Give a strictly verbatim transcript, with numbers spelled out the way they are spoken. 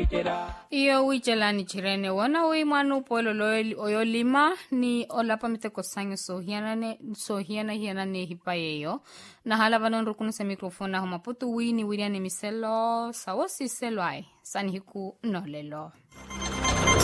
Iyo uichelani chirene wana ui manu polo oyolima ni olapa miteko sanyo sohiana ne sohiana hiana ne hipayeyo na hala vanon rukunu sa mikrofona homa putu wini wiriane miselo sawosi selwai sanihiku nolelo.